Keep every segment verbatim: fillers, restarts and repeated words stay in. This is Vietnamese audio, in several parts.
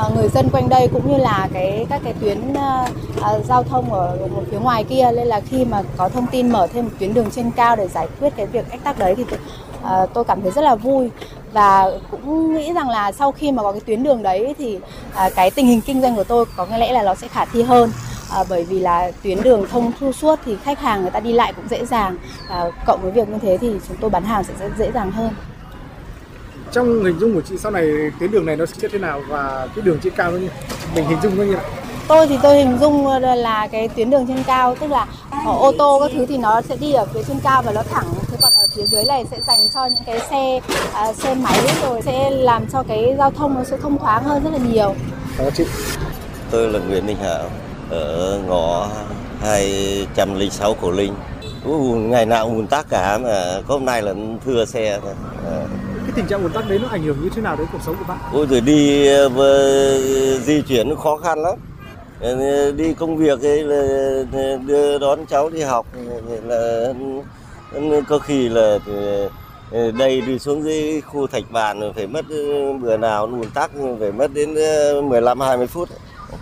người dân quanh đây cũng như là cái các cái tuyến uh, giao thông ở một phía ngoài kia, nên là khi mà có thông tin mở thêm một tuyến đường trên cao để giải quyết cái việc ách tắc đấy thì tôi, uh, tôi cảm thấy rất là vui, và cũng nghĩ rằng là sau khi mà có cái tuyến đường đấy thì uh, cái tình hình kinh doanh của tôi có lẽ là nó sẽ khả thi hơn. À, bởi vì là tuyến đường thông thu suốt thì khách hàng người ta đi lại cũng dễ dàng, à, cộng với việc như thế thì chúng tôi bán hàng sẽ dễ dàng hơn. Trong hình dung của chị sau này tuyến đường này nó sẽ thế nào và cái đường trên cao nó như mình hình dung nó như nào? Tôi thì tôi hình dung là cái tuyến đường trên cao, tức là ô tô các thứ thì nó sẽ đi ở phía trên cao và nó thẳng, thế còn ở phía dưới này sẽ dành cho những cái xe à, xe máy, rồi sẽ làm cho cái giao thông nó sẽ thông thoáng hơn rất là nhiều. Cảm ơn chị. Tôi là Nguyễn Đình Hảo, ở ngõ hai trăm lẻ sáu Cổ Linh. Ngày nào ùn tắc cả, mà có hôm nay là thưa xe thôi. À. Cái tình trạng ùn tắc đấy nó ảnh hưởng như thế nào đến cuộc sống của bạn? Ôi rồi đi di chuyển nó khó khăn lắm. Đi công việc ấy là đưa đón cháu đi học là có khi là đây đi xuống dưới khu Thạch Bàn phải mất bữa nào ùn tắc phải mất đến mười lăm hai mươi phút.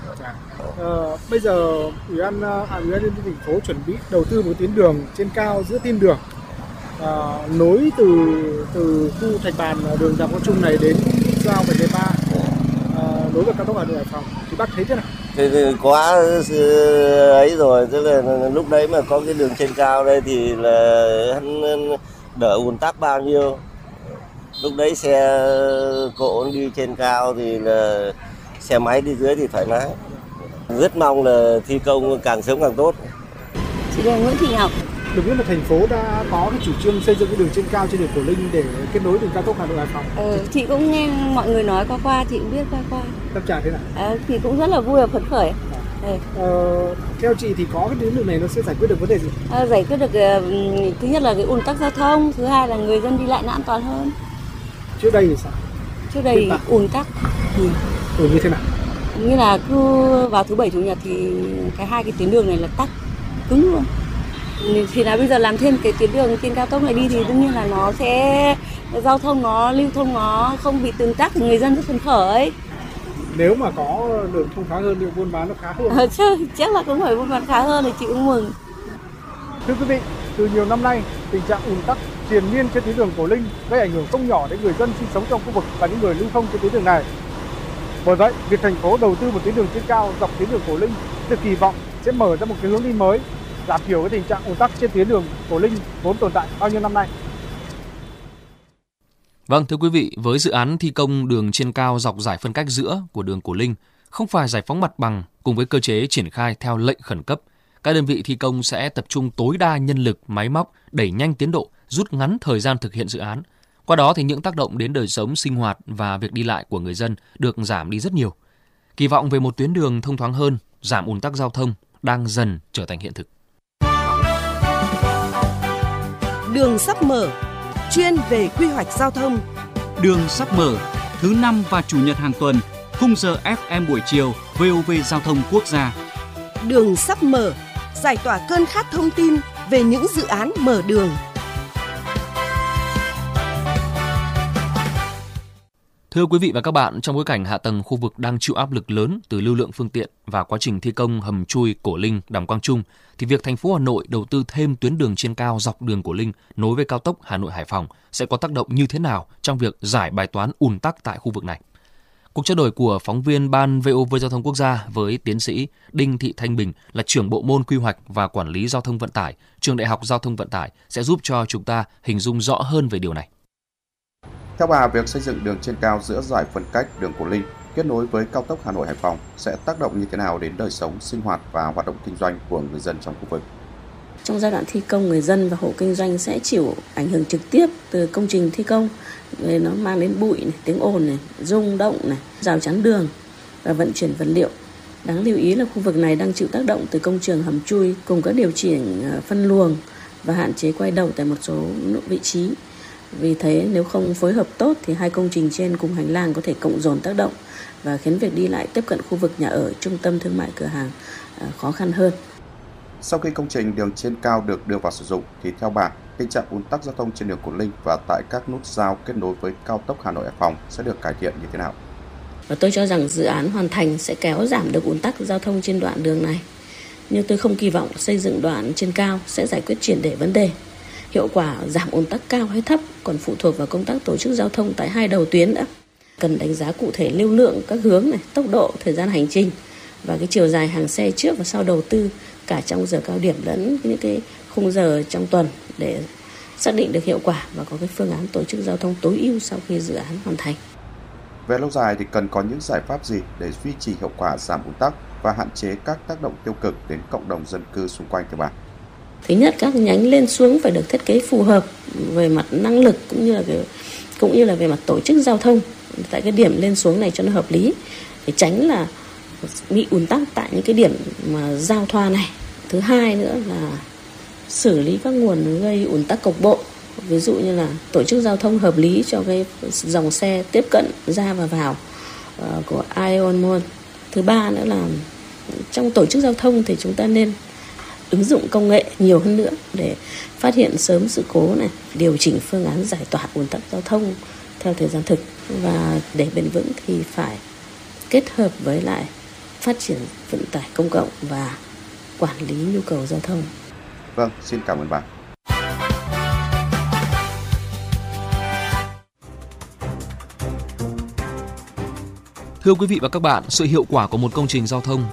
Ờ, bây giờ ủy ban à, ủy ban nhân dân thành phố chuẩn bị đầu tư một tuyến đường trên cao giữa thiên đường à, nối từ từ khu Thạch Bàn đường Đàm Quang Trung này đến giao về Đề Ba, à, nối vào cao tốc Hà Nội Hải Phòng, thì bác thấy thế nào? Thì, thì quá ấy rồi, tức là lúc đấy mà có cái đường trên cao đây thì là đỡ ùn tắc bao nhiêu. Lúc đấy xe cộ đi trên cao thì là xe máy đi dưới thì thoải mái. Rất mong là thi công càng sớm càng tốt. Chị là Nguyễn Thị Ngọc. Được biết là thành phố đã có cái chủ trương xây dựng cái đường trên cao trên đường Cổ Linh để kết nối đường cao tốc Hà Nội Hải Phòng. Ừ, chị cũng nghe mọi người nói qua qua, chị cũng biết qua qua. Tâm trạng thế nào? À, thì cũng rất là vui và phấn khởi. À. Ờ, theo chị thì có cái tuyến đường này nó sẽ giải quyết được vấn đề gì? À, giải quyết được thứ nhất là cái ùn tắc giao thông, thứ hai là người dân đi lại nó an toàn hơn. Trước đây thì sao? Trước đây ùn tắc. Ừ. Ừ, như thế nào? Như là cứ vào thứ bảy chủ nhật thì cái hai cái tuyến đường này là tắc cứng luôn. Thì là bây giờ làm thêm cái tuyến đường trên cao tốc này đi thì đương nhiên là nó sẽ giao thông nó lưu thông nó không bị tương tác thì người dân rất phấn khởi. Nếu mà có đường thông thoáng hơn thì buôn bán nó khá hơn. Ờ, chứ chắc là cũng phải buôn bán khá hơn thì chị cũng mừng. Thưa quý vị, từ nhiều năm nay tình trạng ùn tắc triền miên trên tuyến đường Cổ Linh gây ảnh hưởng không nhỏ đến người dân sinh sống trong khu vực và những người lưu thông trên tuyến đường này. Bởi vậy, việc thành phố đầu tư một tuyến đường trên cao dọc tuyến đường Cổ Linh được kỳ vọng sẽ mở ra một cái hướng đi mới, giảm thiểu cái tình trạng ùn tắc trên tuyến đường Cổ Linh vốn tồn tại bao nhiêu năm nay. Vâng, thưa quý vị, với dự án thi công đường trên cao dọc giải phân cách giữa của đường Cổ Linh, không phải giải phóng mặt bằng cùng với cơ chế triển khai theo lệnh khẩn cấp, các đơn vị thi công sẽ tập trung tối đa nhân lực, máy móc, đẩy nhanh tiến độ, rút ngắn thời gian thực hiện dự án. Qua đó thì những tác động đến đời sống, sinh hoạt và việc đi lại của người dân được giảm đi rất nhiều. Kỳ vọng về một tuyến đường thông thoáng hơn, giảm ùn tắc giao thông đang dần trở thành hiện thực. Đường sắp mở, chuyên về quy hoạch giao thông. Đường sắp mở, thứ năm và chủ nhật hàng tuần, khung giờ ép em buổi chiều, vê o vê Giao thông Quốc gia. Đường sắp mở, giải tỏa cơn khát thông tin về những dự án mở đường. Thưa quý vị và các bạn, trong bối cảnh hạ tầng khu vực đang chịu áp lực lớn từ lưu lượng phương tiện và quá trình thi công hầm chui Cổ Linh, Đàm Quang Trung, thì việc thành phố Hà Nội đầu tư thêm tuyến đường trên cao dọc đường Cổ Linh nối với cao tốc Hà Nội Hải Phòng sẽ có tác động như thế nào trong việc giải bài toán ùn tắc tại khu vực này? Cuộc trao đổi của phóng viên Ban vê o vê Giao thông Quốc gia với tiến sĩ Đinh Thị Thanh Bình là trưởng bộ môn quy hoạch và quản lý giao thông vận tải, Trường Đại học Giao thông Vận tải sẽ giúp cho chúng ta hình dung rõ hơn về điều này. Theo bà, việc xây dựng đường trên cao giữa giải phân cách đường Cổ Linh kết nối với cao tốc Hà Nội Hải Phòng sẽ tác động như thế nào đến đời sống, sinh hoạt và hoạt động kinh doanh của người dân trong khu vực? Trong giai đoạn thi công, người dân và hộ kinh doanh sẽ chịu ảnh hưởng trực tiếp từ công trình thi công. Nó mang đến bụi, này, tiếng ồn, này, rung động, này, rào chắn đường và vận chuyển vật liệu. Đáng lưu ý là khu vực này đang chịu tác động từ công trường hầm chui cùng các điều chỉnh phân luồng và hạn chế quay đầu tại một số vị trí. Vì thế nếu không phối hợp tốt thì hai công trình trên cùng hành lang có thể cộng dồn tác động và khiến việc đi lại tiếp cận khu vực nhà ở, trung tâm thương mại, cửa hàng khó khăn hơn. Sau khi công trình đường trên cao được đưa vào sử dụng thì theo bà, tình trạng ùn tắc giao thông trên đường Cổ Linh và tại các nút giao kết nối với cao tốc Hà Nội Hải Phòng sẽ được cải thiện như thế nào? Và tôi cho rằng dự án hoàn thành sẽ kéo giảm được ùn tắc giao thông trên đoạn đường này. Nhưng tôi không kỳ vọng xây dựng đoạn trên cao sẽ giải quyết triệt để vấn đề. Hiệu quả giảm ùn tắc cao hay thấp còn phụ thuộc vào công tác tổ chức giao thông tại hai đầu tuyến đã. Cần đánh giá cụ thể lưu lượng, các hướng này, tốc độ, thời gian hành trình và cái chiều dài hàng xe trước và sau đầu tư cả trong giờ cao điểm lẫn những cái khung giờ trong tuần để xác định được hiệu quả và có cái phương án tổ chức giao thông tối ưu sau khi dự án hoàn thành. Về lâu dài thì cần có những giải pháp gì để duy trì hiệu quả giảm ùn tắc và hạn chế các tác động tiêu cực đến cộng đồng dân cư xung quanh thưa bà? Thứ nhất, các nhánh lên xuống phải được thiết kế phù hợp về mặt năng lực cũng như là về, cũng như là về mặt tổ chức giao thông tại cái điểm lên xuống này cho nó hợp lý để tránh là bị ùn tắc tại những cái điểm mà giao thoa này. Thứ hai nữa là xử lý các nguồn gây ùn tắc cục bộ, ví dụ như là tổ chức giao thông hợp lý cho cái dòng xe tiếp cận ra và vào uh, của Ion Mall. Thứ ba nữa là trong tổ chức giao thông thì chúng ta nên ứng dụng công nghệ nhiều hơn nữa để phát hiện sớm sự cố này, điều chỉnh phương án giải tỏa ùn tắc giao thông theo thời gian thực, và để bền vững thì phải kết hợp với lại phát triển vận tải công cộng và quản lý nhu cầu giao thông. Vâng, xin cảm ơn bà. Thưa quý vị và các bạn, sự hiệu quả của một công trình giao thông